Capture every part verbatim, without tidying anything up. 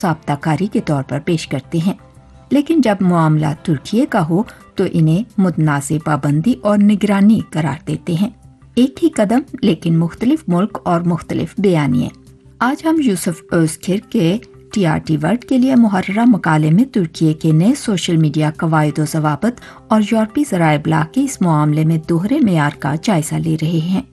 ضابطہ کاری کے طور پر پیش کرتے ہیں، لیکن جب معاملہ ترکیے کا ہو تو انہیں متنازع پابندی اور نگرانی قرار دیتے ہیں۔ ایک ہی قدم لیکن مختلف ملک اور مختلف بیانیے۔ آج ہم یوسف اوزکر کے ٹی آر ٹی ورلڈ کے لیے محررہ مقالے میں ترکیے کے نئے سوشل میڈیا قواعد و ضوابط اور یورپی ذرائع ابلاغ کے اس معاملے میں دوہرے معیار کا جائزہ لے رہے ہیں۔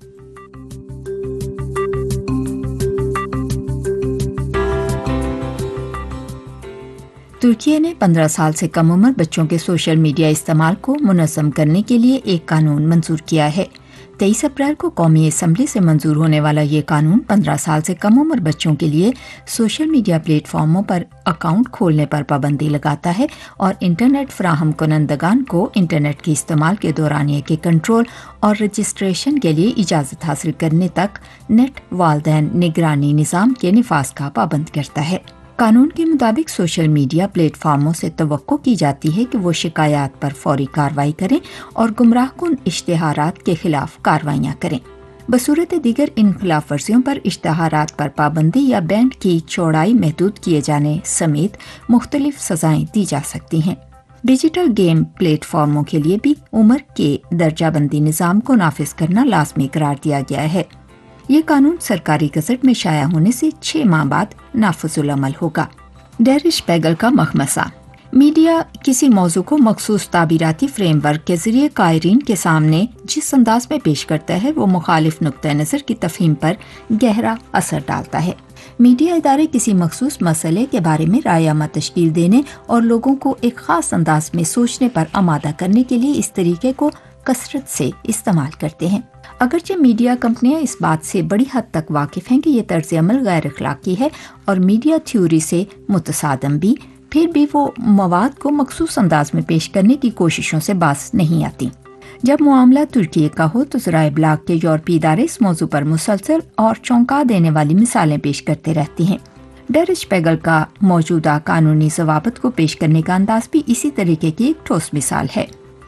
ترکیے نے پندرہ سال سے کم عمر بچوں کے سوشل میڈیا استعمال کو منظم کرنے کے لیے ایک قانون منظور کیا ہے۔ تیئیس اپریل کو قومی اسمبلی سے منظور ہونے والا یہ قانون پندرہ سال سے کم عمر بچوں کے لیے سوشل میڈیا پلیٹ فارموں پر اکاؤنٹ کھولنے پر پابندی لگاتا ہے اور انٹرنیٹ فراہم کنندگان کو انٹرنیٹ کے استعمال کے دورانیے کے کنٹرول اور رجسٹریشن کے لیے اجازت حاصل کرنے تک نیٹ والدین نگرانی نظام کے نفاذ کا پابند کرتا ہے۔ قانون کے مطابق سوشل میڈیا پلیٹ فارموں سے توقع کی جاتی ہے کہ وہ شکایات پر فوری کارروائی کریں اور گمراہ کن اشتہارات کے خلاف کارروائیاں کریں۔ بصورت دیگر ان خلاف ورزیوں پر اشتہارات پر پابندی یا بینڈ کی چوڑائی محدود کیے جانے سمیت مختلف سزائیں دی جا سکتی ہیں۔ ڈیجیٹل گیم پلیٹ فارموں کے لیے بھی عمر کے درجہ بندی نظام کو نافذ کرنا لازمی قرار دیا گیا ہے۔ یہ قانون سرکاری گزٹ میں شائع ہونے سے چھ ماہ بعد نافذ العمل ہوگا۔ ڈیرش شپیگل کا مخمصہ: میڈیا کسی موضوع کو مخصوص تعبیراتی فریم ورک کے ذریعے قائرین کے سامنے جس انداز میں پیش کرتا ہے وہ مخالف نقطہ نظر کی تفہیم پر گہرا اثر ڈالتا ہے۔ میڈیا ادارے کسی مخصوص مسئلے کے بارے میں رائے عامہ تشکیل دینے اور لوگوں کو ایک خاص انداز میں سوچنے پر آمادہ کرنے کے لیے اس طریقے کو کثرت سے استعمال کرتے ہیں۔ اگرچہ میڈیا کمپنیاں اس بات سے بڑی حد تک واقف ہیں کہ یہ طرز عمل غیر اخلاقی ہے اور میڈیا تھیوری سے متصادم بھی، پھر بھی وہ مواد کو مخصوص انداز میں پیش کرنے کی کوششوں سے باز نہیں آتی۔ جب معاملہ ترکیے کا ہو تو ذرائع ابلاغ کے یورپی ادارے اس موضوع پر مسلسل اور چونکا دینے والی مثالیں پیش کرتے رہتی ہیں۔ ڈیرش شپیگل کا موجودہ قانونی ضوابط کو پیش کرنے کا انداز بھی اسی طریقے کی ایک ٹھوس مثال ہے۔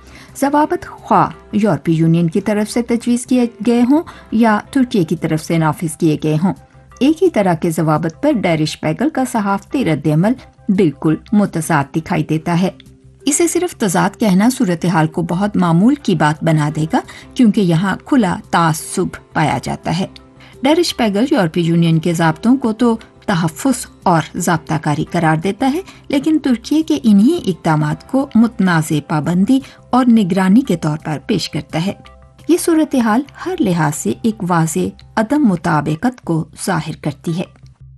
ضوابط خواہ یورپی یونین کی طرف سے تجویز کیے گئے ہوں یا ترکیے کی طرف سے نافذ کیے گئے ہوں، ایک ہی طرح کے ضوابط پر ڈیرش شپیگل کا صحافتی رد عمل بالکل متضاد دکھائی دیتا ہے۔ اسے صرف تضاد کہنا صورتحال کو بہت معمول کی بات بنا دے گا کیونکہ یہاں کھلا تعصب پایا جاتا ہے۔ ڈیرش شپیگل یورپی یونین کے ضابطوں کو تو تحفظ اور ضابطہ کاری قرار دیتا ہے، لیکن ترکیے کے انہی اقدامات کو متنازع پابندی اور نگرانی کے طور پر پیش کرتا ہے۔ یہ صورتحال ہر لحاظ سے ایک واضح عدم مطابقت کو ظاہر کرتی ہے۔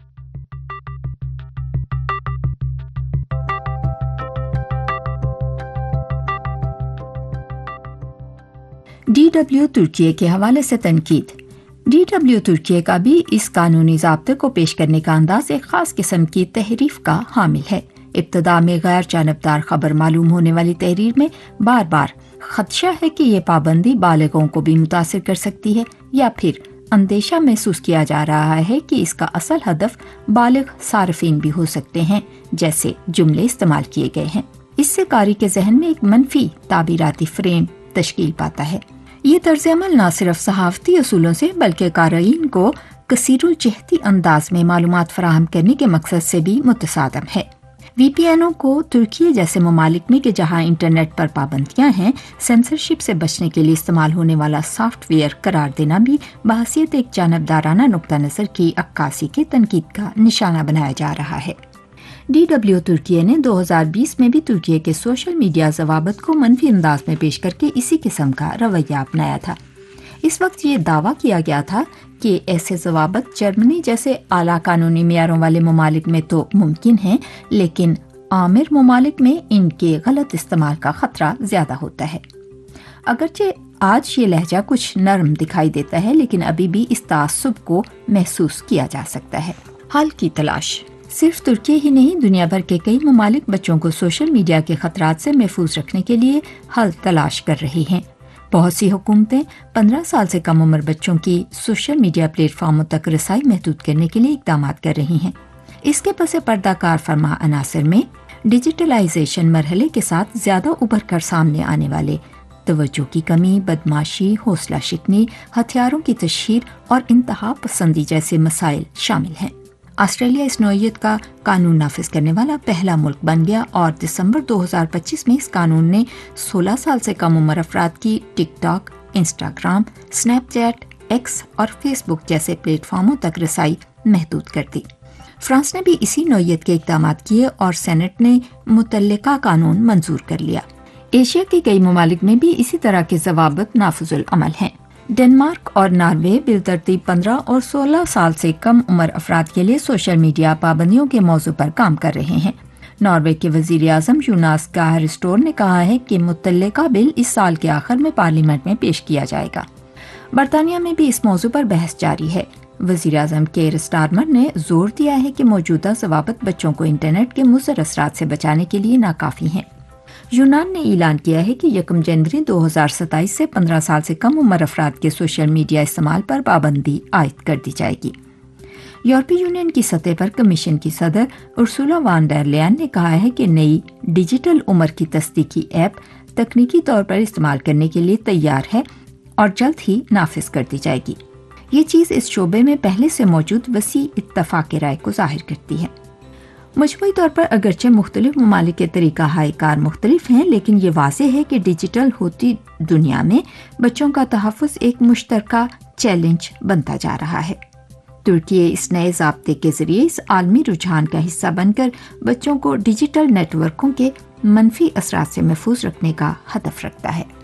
ڈی ڈبلیو ترکیے کے حوالے سے تنقید: ڈی ڈبلیو ترکیے کا بھی اس قانونی ضابطے کو پیش کرنے کا انداز ایک خاص قسم کی تحریف کا حامل ہے۔ ابتدا میں غیر جانبدار خبر معلوم ہونے والی تحریر میں بار بار خدشہ ہے کہ یہ پابندی بالغوں کو بھی متاثر کر سکتی ہے، یا پھر اندیشہ محسوس کیا جا رہا ہے کہ اس کا اصل ہدف بالغ صارفین بھی ہو سکتے ہیں، جیسے جملے استعمال کیے گئے ہیں۔ اس سے قاری کے ذہن میں ایک منفی تعبیراتی فریم تشکیل پاتا ہے۔ یہ طرز عمل نہ صرف صحافتی اصولوں سے بلکہ قارئین کو کثیر الجہتی انداز میں معلومات فراہم کرنے کے مقصد سے بھی متصادم ہے۔ وی پی اینوں کو ترکیے جیسے ممالک میں کہ جہاں انٹرنیٹ پر پابندیاں ہیں، سینسرشپ سے بچنے کے لیے استعمال ہونے والا سافٹ ویئر قرار دینا بھی بحیثیت ایک جانبدارانہ نقطہ نظر کی عکاسی کے تنقید کا نشانہ بنایا جا رہا ہے۔ ڈی ڈبلیو ترکیے نے دو ہزار بیس میں بھی ترکیے کے سوشل میڈیا ضوابط کو منفی انداز میں پیش کر کے اسی قسم کا رویہ اپنایا تھا۔ اس وقت یہ دعویٰ کیا گیا تھا کہ ایسے ضوابط جرمنی جیسے اعلیٰ قانونی معیاروں والے ممالک میں تو ممکن ہیں، لیکن عامر ممالک میں ان کے غلط استعمال کا خطرہ زیادہ ہوتا ہے۔ اگرچہ آج یہ لہجہ کچھ نرم دکھائی دیتا ہے، لیکن ابھی بھی اس تعصب کو محسوس کیا جا سکتا ہے۔ حل کی تلاش: صرف ترکیے ہی نہیں، دنیا بھر کے کئی ممالک بچوں کو سوشل میڈیا کے خطرات سے محفوظ رکھنے کے لیے حل تلاش کر رہی ہیں۔ بہت سی حکومتیں پندرہ سال سے کم عمر بچوں کی سوشل میڈیا پلیٹ فارموں تک رسائی محدود کرنے کے لیے اقدامات کر رہی ہیں۔ اس کے پس پردہ کار فرما عناصر میں ڈیجیٹلائزیشن مرحلے کے ساتھ زیادہ ابھر کر سامنے آنے والے توجہ کی کمی، بدمعاشی، حوصلہ شکنی، ہتھیاروں کی تشہیر اور انتہا پسندی جیسے مسائل شامل ہیں۔ آسٹریلیا اس نوعیت کا قانون نافذ کرنے والا پہلا ملک بن گیا اور دسمبر دو ہزار پچیس میں اس قانون نے سولہ سال سے کم عمر افراد کی ٹک talk, Instagram, snap chat, x اور فیس بک جیسے پلیٹ فارموں تک رسائی محدود کر دی۔ فرانس نے بھی اسی نوعیت کے اقدامات کیے اور سینٹ نے متعلقہ قانون منظور کر لیا۔ ایشیا کے کئی ممالک میں بھی اسی طرح کے ضوابط نافذ العمل ہیں۔ ڈنمارک اور ناروے بالترتیب پندرہ اور سولہ سال سے کم عمر افراد کے لیے سوشل میڈیا پابندیوں کے موضوع پر کام کر رہے ہیں۔ ناروے کے وزیر اعظم یوناس گاہر اسٹور نے کہا ہے کہ متعلقہ بل اس سال کے آخر میں پارلیمنٹ میں پیش کیا جائے گا۔ برطانیہ میں بھی اس موضوع پر بحث جاری ہے۔ وزیر اعظم کیئر اسٹارمر نے زور دیا ہے کہ موجودہ ضوابط بچوں کو انٹرنیٹ کے مضر اثرات سے بچانے کے لیے ناکافی ہیں۔ یونان نے اعلان کیا ہے کہ یکم جنوری دو ہزار ستائیس سے پندرہ سال سے کم عمر افراد کے سوشل میڈیا استعمال پر پابندی عائد کر دی جائے گی۔ یورپی یونین کی سطح پر کمیشن کی صدر ارسولا وان ڈر لیئن نے کہا ہے کہ نئی ڈیجیٹل عمر کی تصدیقی ایپ تکنیکی طور پر استعمال کرنے کے لیے تیار ہے اور جلد ہی نافذ کر دی جائے گی۔ یہ چیز اس شعبے میں پہلے سے موجود وسیع اتفاق رائے کو ظاہر کرتی ہے۔ مجموعی طور پر اگرچہ مختلف ممالک کے طریقہ ہائے کار مختلف ہیں، لیکن یہ واضح ہے کہ ڈیجیٹل ہوتی دنیا میں بچوں کا تحفظ ایک مشترکہ چیلنج بنتا جا رہا ہے۔ ترکی اس نئے ضابطے کے ذریعے اس عالمی رجحان کا حصہ بن کر بچوں کو ڈیجیٹل نیٹ ورکوں کے منفی اثرات سے محفوظ رکھنے کا ہدف رکھتا ہے۔